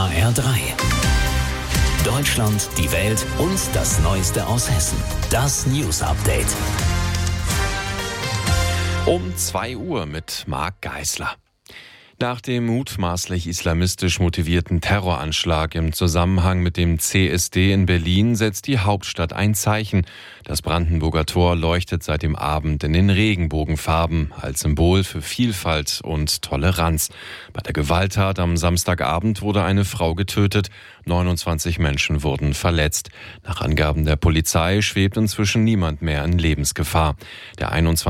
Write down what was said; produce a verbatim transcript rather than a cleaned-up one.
H R drei. Deutschland, die Welt und das Neueste aus Hessen. Das News Update. Um zwei Uhr mit Marc Geisler. Nach dem mutmaßlich islamistisch motivierten Terroranschlag im Zusammenhang mit dem C S D in Berlin setzt die Hauptstadt ein Zeichen. Das Brandenburger Tor leuchtet seit dem Abend in den Regenbogenfarben als Symbol für Vielfalt und Toleranz. Bei der Gewalttat am Samstagabend wurde eine Frau getötet, neunundzwanzig Menschen wurden verletzt. Nach Angaben der Polizei schwebt inzwischen niemand mehr in Lebensgefahr. Der einundzwanzig